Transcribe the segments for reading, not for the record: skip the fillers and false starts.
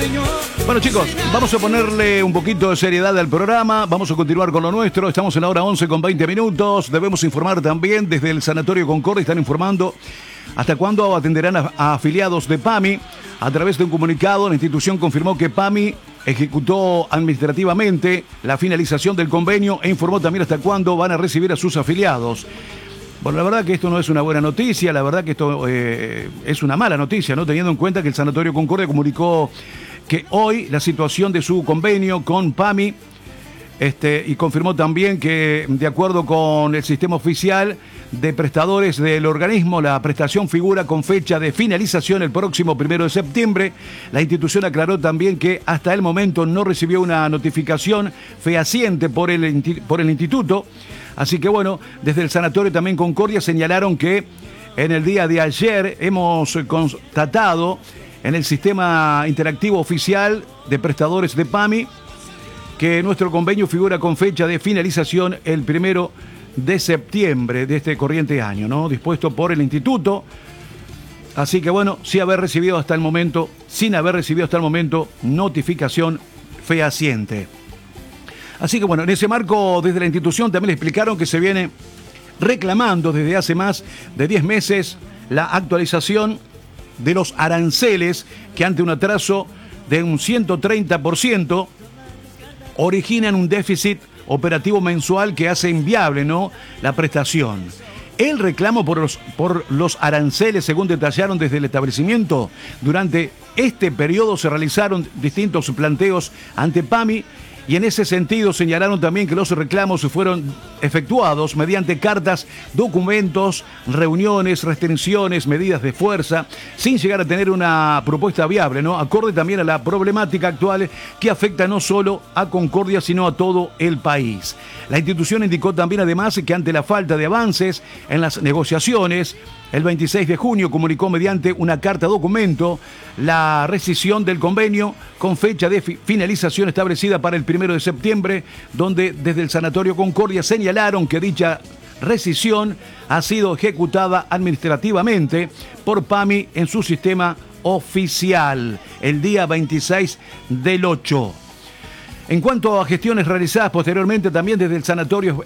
Bueno, chicos, vamos a ponerle un poquito de seriedad al programa. Vamos a continuar con lo nuestro. Estamos en la hora 11 con 20 minutos. Debemos informar también desde el Sanatorio Concordia. Están informando hasta cuándo atenderán a afiliados de PAMI. A través de un comunicado, la institución confirmó que PAMI ejecutó administrativamente la finalización del convenio e informó también hasta cuándo van a recibir a sus afiliados. Bueno, la verdad que esto no es una buena noticia, la verdad que esto es una mala noticia, ¿no? Teniendo en cuenta que el Sanatorio Concordia comunicó que hoy la situación de su convenio con PAMI y confirmó también que, de acuerdo con el sistema oficial de prestadores del organismo, la prestación figura con fecha de finalización el próximo 1 de septiembre. La institución aclaró también que hasta el momento no recibió una notificación fehaciente por el instituto. Así que bueno, desde el Sanatorio también Concordia señalaron que en el día de ayer hemos constatado en el sistema interactivo oficial de prestadores de PAMI que nuestro convenio figura con fecha de finalización el 1 de septiembre de este corriente año, ¿no? Dispuesto por el instituto. Así que bueno, sin haber recibido hasta el momento notificación fehaciente. Así que bueno, en ese marco, desde la institución también le explicaron que se viene reclamando desde hace más de 10 meses la actualización de los aranceles que ante un atraso de un 130% originan un déficit operativo mensual que hace inviable, ¿no?, la prestación. El reclamo por los aranceles, según detallaron desde el establecimiento, durante este periodo se realizaron distintos planteos ante PAMI. Y en ese sentido señalaron también que los reclamos fueron efectuados mediante cartas, documentos, reuniones, restricciones, medidas de fuerza, sin llegar a tener una propuesta viable, ¿no? Acorde también a la problemática actual que afecta no solo a Concordia, sino a todo el país. La institución indicó también además que ante la falta de avances en las negociaciones, el 26 de junio comunicó mediante una carta documento la rescisión del convenio con fecha de finalización establecida para el 1 de septiembre, donde desde el Sanatorio Concordia señalaron que dicha rescisión ha sido ejecutada administrativamente por PAMI en su sistema oficial el día 26 del 8. En cuanto a gestiones realizadas posteriormente, también desde el Sanatorio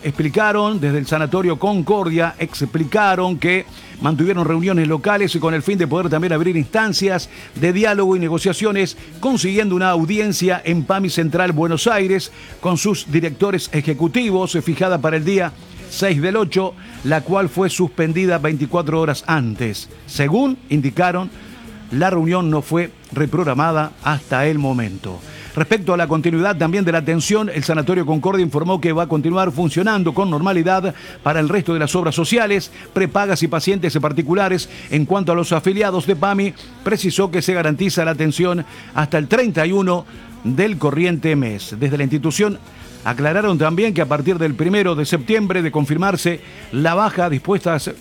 Concordia explicaron que mantuvieron reuniones locales y con el fin de poder también abrir instancias de diálogo y negociaciones, consiguiendo una audiencia en PAMI Central Buenos Aires con sus directores ejecutivos, fijada para el día 6 del 8, la cual fue suspendida 24 horas antes. Según indicaron, la reunión no fue reprogramada hasta el momento. Respecto a la continuidad también de la atención, el Sanatorio Concordia informó que va a continuar funcionando con normalidad para el resto de las obras sociales, prepagas y pacientes particulares. En cuanto a los afiliados de PAMI, precisó que se garantiza la atención hasta el 31 del corriente mes. Desde la institución aclararon también que a partir del 1 de septiembre, de confirmarse la baja dispuesta